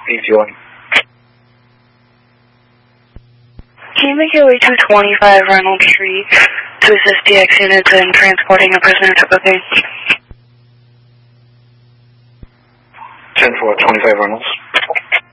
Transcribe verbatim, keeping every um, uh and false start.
refueling. Can you make your way to twenty-five Reynolds Street to assist D X units in transporting a prisoner to booking? ten four, twenty-five Reynolds.